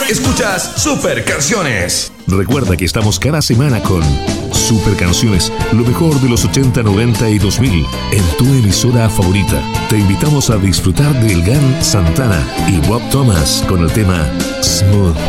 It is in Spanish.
Escuchas Super Canciones. Recuerda que estamos cada semana con Super Canciones, lo mejor de los 80, 90 y 2000 en tu emisora favorita. Te invitamos a disfrutar de El Gran Santana y Bob Thomas con el tema Smooth.